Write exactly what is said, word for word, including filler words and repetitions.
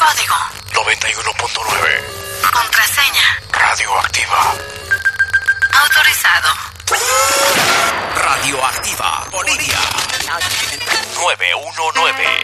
Código. noventa y uno punto nueve. Contraseña. Radioactiva. Autorizado. Radioactiva, Bolivia. nueve uno nueve.